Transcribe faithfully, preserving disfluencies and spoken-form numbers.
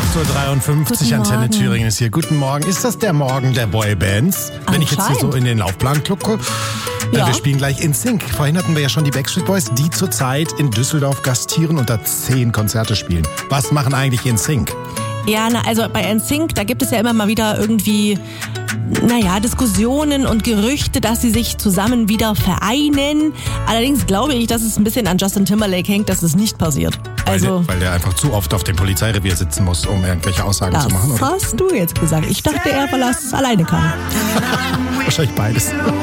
acht Uhr dreiundfünfzig, Antenne Morgen. Thüringen ist hier. Guten Morgen. Ist das der Morgen der Boybands? Wenn ich jetzt hier so in den Laufplan gucke. Ja. Wir spielen gleich In Sync. Vorhin hatten wir ja schon die Backstreet Boys, die zurzeit in Düsseldorf gastieren und da zehn Konzerte spielen. Was machen eigentlich In Sync? Ja, na, also bei N Sync, da gibt es ja immer mal wieder irgendwie, naja, Diskussionen und Gerüchte, dass sie sich zusammen wieder vereinen. Allerdings glaube ich, dass es ein bisschen an Justin Timberlake hängt, dass es nicht passiert. Weil, Also, der, weil der einfach zu oft auf dem Polizeirevier sitzen muss, um irgendwelche Aussagen das zu machen. Oder? hast du jetzt gesagt. Ich dachte eher, weil er es alleine kann. Wahrscheinlich beides.